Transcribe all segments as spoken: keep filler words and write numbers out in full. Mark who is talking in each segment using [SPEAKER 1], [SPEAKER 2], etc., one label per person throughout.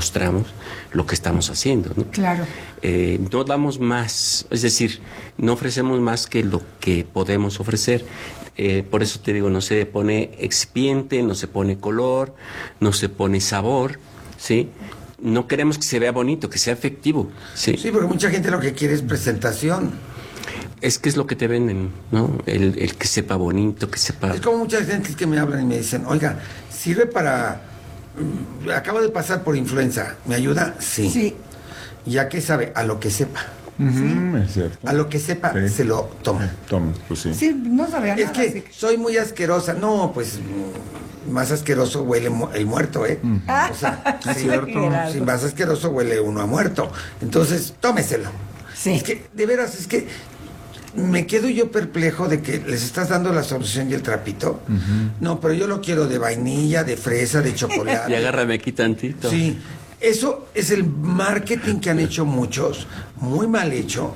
[SPEAKER 1] mostramos lo que estamos haciendo, ¿no?
[SPEAKER 2] Claro.
[SPEAKER 1] Eh, no damos más, es decir, no ofrecemos más que lo que podemos ofrecer. Eh, por eso te digo, no se pone excipiente, no se pone color, no se pone sabor, ¿sí? No queremos que se vea bonito, que sea efectivo, ¿sí?
[SPEAKER 3] Sí, porque mucha gente lo que quiere es presentación.
[SPEAKER 1] Es que es lo que te venden, ¿no? El, el que sepa bonito, que sepa...
[SPEAKER 3] Es como muchas gentes que me hablan y me dicen, oiga, ¿sirve para... acabo de pasar por influenza, ¿me ayuda? Sí.
[SPEAKER 2] Sí.
[SPEAKER 3] ¿Y a qué sabe? A lo que sepa.
[SPEAKER 4] Uh-huh, es cierto.
[SPEAKER 3] A lo que sepa,
[SPEAKER 4] Sí.
[SPEAKER 3] se lo toma.
[SPEAKER 4] Toma, pues sí.
[SPEAKER 2] Sí, no sabía
[SPEAKER 3] Es
[SPEAKER 2] nada.
[SPEAKER 3] que
[SPEAKER 2] así que-
[SPEAKER 3] soy muy asquerosa. No, pues mm, más asqueroso huele mu- el muerto, ¿eh?
[SPEAKER 2] Ah,
[SPEAKER 3] O sea,
[SPEAKER 4] es
[SPEAKER 3] sí,
[SPEAKER 4] cierto.
[SPEAKER 2] Gerardo.
[SPEAKER 3] si más asqueroso huele uno a muerto. Entonces, tómeselo.
[SPEAKER 2] Sí.
[SPEAKER 3] Es que, de veras, es que me quedo yo perplejo de que les estás dando la solución y el trapito. No, pero yo lo quiero de vainilla, de fresa, de chocolate.
[SPEAKER 1] Y agárrame aquí tantito.
[SPEAKER 3] Sí, eso es el marketing que han hecho muchos, muy mal hecho,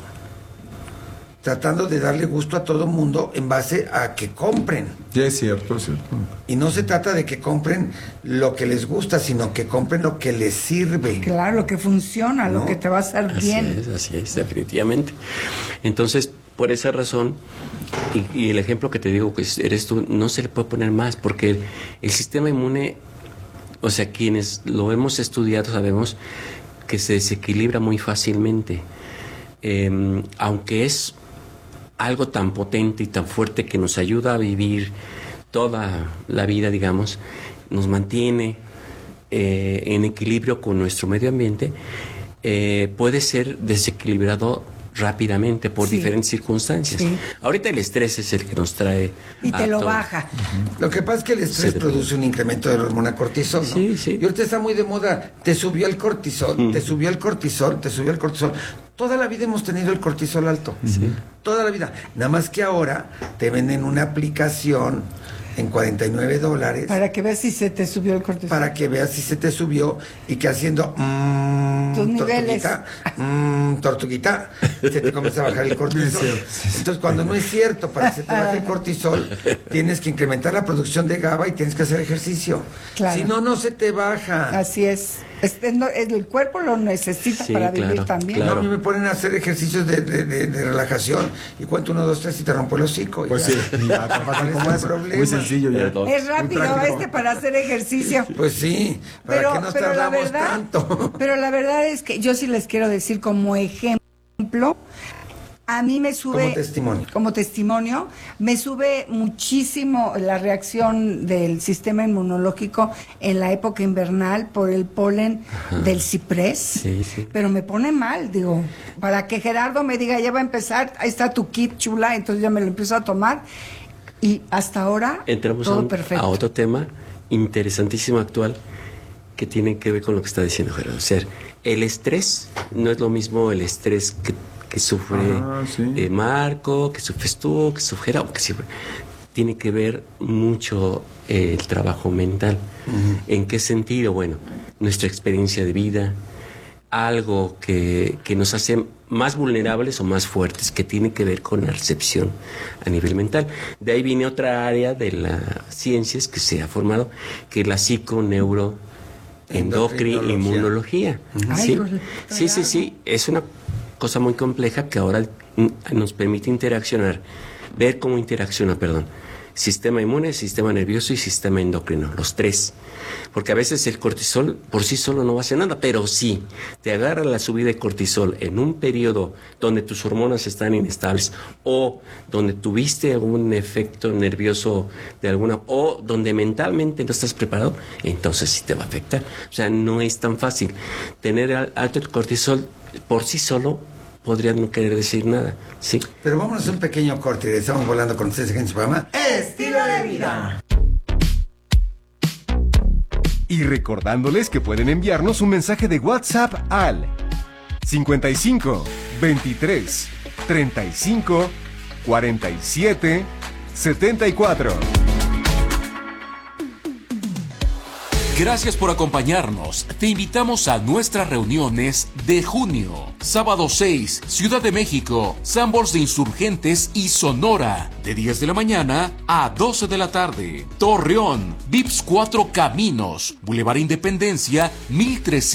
[SPEAKER 3] tratando de darle gusto a todo mundo en base a que compren.
[SPEAKER 4] Sí, es cierto, es cierto.
[SPEAKER 3] Y no se trata de que compren lo que les gusta, sino que compren lo que les sirve.
[SPEAKER 2] Claro, lo que funciona,
[SPEAKER 3] No.
[SPEAKER 2] lo que te va a hacer
[SPEAKER 1] Así
[SPEAKER 2] bien.
[SPEAKER 1] es, así es, definitivamente. Entonces, por esa razón, y, y el ejemplo que te digo, que eres tú, no se le puede poner más, porque el, el sistema inmune, o sea, quienes lo hemos estudiado sabemos que se desequilibra muy fácilmente. Eh, aunque es algo tan potente y tan fuerte que nos ayuda a vivir toda la vida, digamos, nos mantiene eh, en equilibrio con nuestro medio ambiente, eh, puede ser desequilibrado rápidamente por
[SPEAKER 2] Sí.
[SPEAKER 1] diferentes circunstancias.
[SPEAKER 2] Sí.
[SPEAKER 1] Ahorita el estrés es el que nos trae
[SPEAKER 2] Y
[SPEAKER 1] a
[SPEAKER 2] te lo
[SPEAKER 1] todo.
[SPEAKER 2] baja.
[SPEAKER 3] Lo que pasa es que el estrés
[SPEAKER 1] Sí,
[SPEAKER 3] produce un incremento de la hormona cortisol, ¿no?
[SPEAKER 1] Sí, sí.
[SPEAKER 3] Y ahorita está muy de moda, te subió el cortisol, te subió el cortisol, te subió el cortisol. Toda la vida hemos tenido el cortisol alto. Toda la vida. Nada más que ahora te venden una aplicación en cuarenta y nueve dólares
[SPEAKER 2] Para que veas si se te subió el cortisol.
[SPEAKER 3] para que veas si se te subió y que haciendo mmm,
[SPEAKER 2] Tus niveles.
[SPEAKER 3] tortuguita, mmm, tortuguita, se te comienza a bajar el cortisol. Entonces, cuando no es cierto, para que se te baje el cortisol, tienes que incrementar la producción de GABA y tienes que hacer ejercicio.
[SPEAKER 2] Claro.
[SPEAKER 3] Si no, no se te baja.
[SPEAKER 2] Así es. Este, no, el cuerpo lo necesita
[SPEAKER 1] Sí,
[SPEAKER 2] para vivir
[SPEAKER 1] claro,
[SPEAKER 2] también.
[SPEAKER 1] claro.
[SPEAKER 3] No, a mí me ponen a hacer ejercicios de, de, de, de relajación y cuento uno, dos, tres y te rompo el hocico. y
[SPEAKER 4] Pues
[SPEAKER 3] ya.
[SPEAKER 4] sí, ya, tan fácil como
[SPEAKER 3] No hay
[SPEAKER 4] eso.
[SPEAKER 3] problema.
[SPEAKER 4] Muy sencillo ya.
[SPEAKER 1] Perdón.
[SPEAKER 2] Es rápido
[SPEAKER 4] Muy práctico.
[SPEAKER 2] este para hacer ejercicio.
[SPEAKER 3] Pues sí, para
[SPEAKER 2] Pero,
[SPEAKER 3] que nos
[SPEAKER 2] pero la
[SPEAKER 3] tardamos
[SPEAKER 2] verdad,
[SPEAKER 3] tanto.
[SPEAKER 2] pero la verdad es que yo sí les quiero decir como ejemplo, a mí me sube
[SPEAKER 3] Como testimonio.
[SPEAKER 2] como testimonio, me sube muchísimo la reacción del sistema inmunológico en la época invernal por el polen del ciprés,
[SPEAKER 1] Sí, sí.
[SPEAKER 2] pero me pone mal, digo, para que Gerardo me diga, ya va a empezar, ahí está tu kit chula, entonces ya me lo empiezo a tomar y hasta ahora
[SPEAKER 1] Entramos a,
[SPEAKER 2] todo
[SPEAKER 1] un-
[SPEAKER 2] perfecto.
[SPEAKER 1] a otro tema interesantísimo actual que tiene que ver con lo que está diciendo Gerardo. O sea, el estrés no es lo mismo el estrés que, que sufre
[SPEAKER 4] Ah, sí.
[SPEAKER 1] eh, Marco, que sufres tú, que sufre Gerardo, que sufre. Tiene que ver mucho eh, el trabajo mental. ¿En qué sentido? Bueno, nuestra experiencia de vida, algo que, que nos hace más vulnerables o más fuertes, que tiene que ver con la recepción a nivel mental. De ahí viene otra área de las ciencias que se ha formado, que es la psiconeuro
[SPEAKER 3] Endocrinología.
[SPEAKER 1] inmunología.
[SPEAKER 2] Ay,
[SPEAKER 1] ¿Sí?
[SPEAKER 2] híjole,
[SPEAKER 1] sí, sí, sí, es una cosa muy compleja que ahora mm, nos permite interaccionar, ver cómo interacciona, perdón, sistema inmune, sistema nervioso y sistema endocrino, los tres. Porque a veces el cortisol por sí solo no va a hacer nada, pero sí, te agarra la subida de cortisol en un periodo donde tus hormonas están inestables o donde tuviste algún efecto nervioso de alguna, o donde mentalmente no estás preparado, entonces sí te va a afectar. O sea, no es tan fácil. Tener al- alto el cortisol por sí solo podría no querer decir nada, ¿sí?
[SPEAKER 3] Pero vámonos a un pequeño corte y estamos volando con ustedes aquí en su programa Estilo de Vida.
[SPEAKER 5] Y recordándoles que pueden enviarnos un mensaje de WhatsApp al cincuenta y cinco, veintitrés, treinta y cinco, cuarenta y siete, setenta y cuatro.
[SPEAKER 6] Gracias por acompañarnos. Te invitamos a nuestras reuniones de junio. Sábado seis, Ciudad de México, Sanborns de Insurgentes y Sonora. De diez de la mañana a doce de la tarde. Torreón, Vips Cuatro Caminos, Boulevard Independencia, mil trescientos.